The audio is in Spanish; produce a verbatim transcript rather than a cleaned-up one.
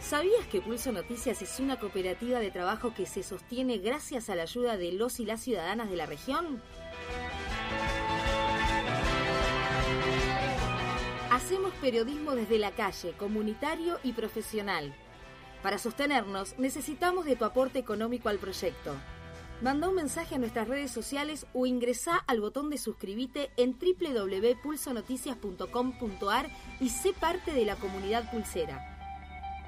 ¿Sabías que Pulso Noticias es una cooperativa de trabajo que se sostiene gracias a la ayuda de los y las ciudadanas de la región? Hacemos periodismo desde la calle, comunitario y profesional. Para sostenernos, necesitamos de tu aporte económico al proyecto. Manda un mensaje a nuestras redes sociales o ingresá al botón de suscribite en doble u doble u doble u punto pulso noticias punto com punto a r y sé parte de la comunidad pulsera.